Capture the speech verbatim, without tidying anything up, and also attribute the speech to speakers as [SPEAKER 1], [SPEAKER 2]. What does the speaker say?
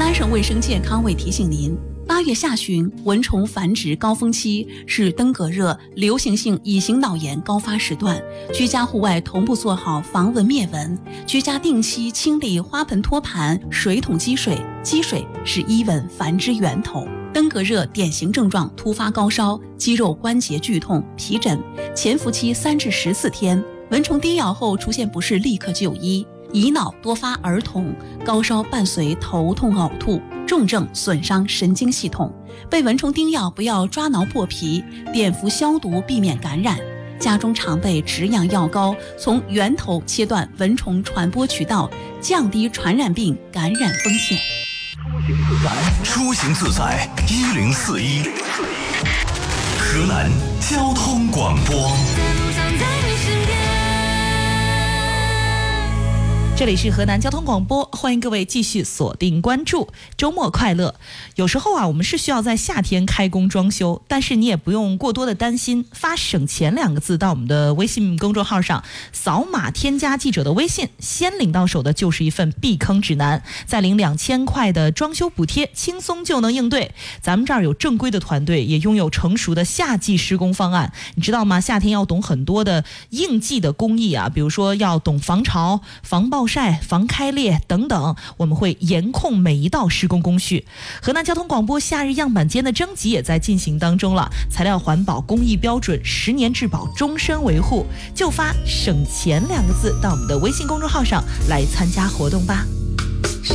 [SPEAKER 1] 南省卫生健康委提醒您，八月下旬蚊虫繁殖高峰期是登革热、流行性乙型脑炎高发时段，居家户外同步做好防蚊灭蚊，居家定期清理花盆托盘、水桶积水，积水是伊蚊繁殖源头。登革热典型症状：突发高烧、肌肉关节剧痛、皮疹，潜伏期三至十四天。蚊虫叮咬后出现不适，立刻就医。乙脑多发儿童，高烧伴随头痛呕吐，重症损伤神经系统。被蚊虫叮咬不要抓挠破皮，碘伏消毒避免感染。家中常备止痒药膏，从源头切断蚊虫传播渠道，降低传染病感染风险。
[SPEAKER 2] 出行自在一零四一，河南交通广播。
[SPEAKER 3] 这里是河南交通广播，欢迎各位继续锁定关注。周末快乐！有时候啊，我们是需要在夏天开工装修，但是你也不用过多的担心。发省钱两个字到我们的微信公众号上，扫码添加记者的微信，先领到手的就是一份避坑指南，再领两千块的装修补贴，轻松就能应对。咱们这儿有正规的团队，也拥有成熟的夏季施工方案。你知道吗？夏天要懂很多的应季的工艺啊，比如说要懂防潮、防暴晒、防开裂等等，我们会严控每一道施工工序。河南交通广播夏日样板间的征集也在进行当中了，材料环保、工艺标准，十年质保，终身维护。就发省钱两个字到我们的微信公众号上来参加活动吧。